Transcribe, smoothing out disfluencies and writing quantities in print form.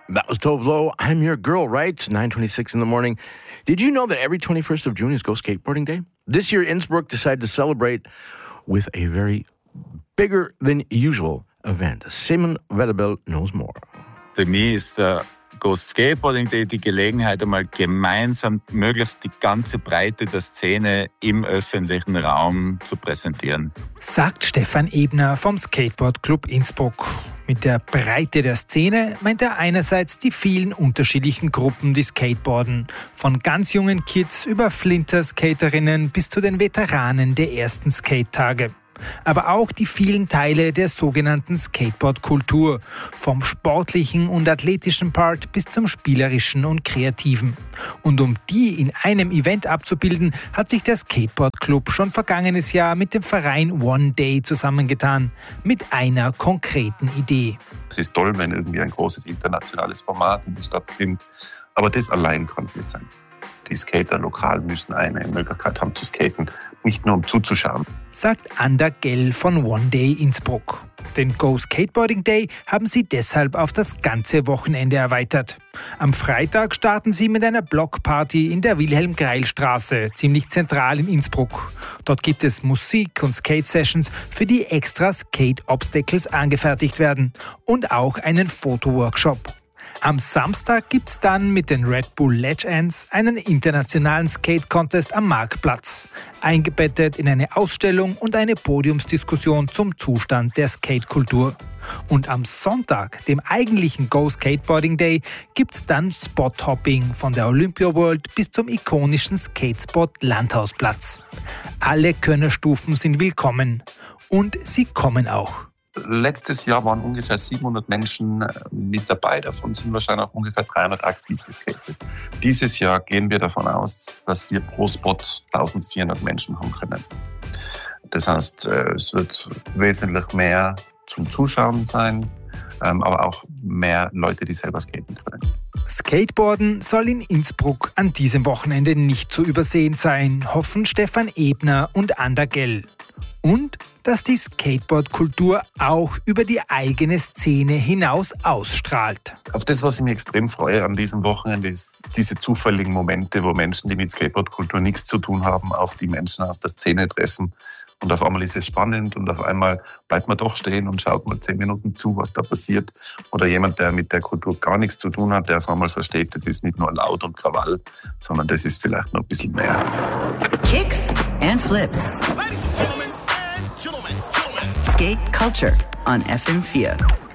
That was Tove Lo. I'm your girl, right? 9:26 in the morning. Did you know that every 21st of June is Go Skateboarding Day? This year, Innsbruck decided to celebrate with a very bigger than usual event. Simon Weddebel knows more. Für mich ist Go Skateboarding Day die Gelegenheit, einmal gemeinsam möglichst die ganze Breite der Szene im öffentlichen Raum zu präsentieren. Sagt Stefan Ebner vom Skateboard Club Innsbruck. Mit der Breite der Szene meint er einerseits die vielen unterschiedlichen Gruppen, die skateboarden. Von ganz jungen Kids über Flinter-Skaterinnen bis zu den Veteranen der ersten Skate-Tage. Aber auch die vielen Teile der sogenannten Skateboard-Kultur. Vom sportlichen und athletischen Part bis zum spielerischen und kreativen. Und um die in einem Event abzubilden, hat sich der Skateboard Club schon vergangenes Jahr mit dem Verein One Day zusammengetan. Mit einer konkreten Idee. Es ist toll, wenn irgendwie ein großes internationales Format in die Stadt kommt. Aber das allein kann es nicht sein. Die Skater lokal müssen eine Möglichkeit haben zu skaten, nicht nur um zuzuschauen. Sagt Anda Gell von One Day Innsbruck. Den Go Skateboarding Day haben sie deshalb auf das ganze Wochenende erweitert. Am Freitag starten sie mit einer Blockparty in der Wilhelm-Greil-Straße, ziemlich zentral in Innsbruck. Dort gibt es Musik- und Skate-Sessions, für die extra Skate-Obstacles angefertigt werden. Und auch einen Fotoworkshop. Am Samstag gibt es dann mit den Red Bull Legends einen internationalen Skate-Contest am Marktplatz, eingebettet in eine Ausstellung und eine Podiumsdiskussion zum Zustand der Skatekultur. Und am Sonntag, dem eigentlichen Go Skateboarding Day, gibt es dann Spot-Hopping von der Olympia World bis zum ikonischen Skatespot Landhausplatz. Alle Könnerstufen sind willkommen und sie kommen auch. Letztes Jahr waren ungefähr 700 Menschen mit dabei, davon sind wahrscheinlich auch ungefähr 300 aktiv geskatet. Dieses Jahr gehen wir davon aus, dass wir pro Spot 1400 Menschen haben können. Das heißt, es wird wesentlich mehr zum Zuschauen sein, aber auch mehr Leute, die selber skaten können. Skateboarden soll in Innsbruck an diesem Wochenende nicht zu übersehen sein, hoffen Stefan Ebner und Anda Gell. Und dass die Skateboard-Kultur auch über die eigene Szene hinaus ausstrahlt. Auf das, was ich mich extrem freue an diesem Wochenende, ist diese zufälligen Momente, wo Menschen, die mit Skateboard-Kultur nichts zu tun haben, auf die Menschen aus der Szene treffen. Und auf einmal ist es spannend und auf einmal bleibt man doch stehen und schaut mal 10 Minuten zu, was da passiert. Oder jemand, der mit der Kultur gar nichts zu tun hat, der auf einmal versteht, das ist nicht nur laut und Krawall, sondern das ist vielleicht noch ein bisschen mehr. Kicks and Flips. Skate Culture on FM4.